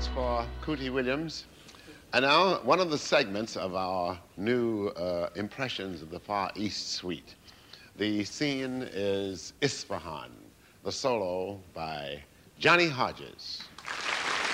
much for Cootie Williams. And now, one of the segments of our new Impressions of the Far East suite. The scene is Isfahan, the solo by Johnny Hodges.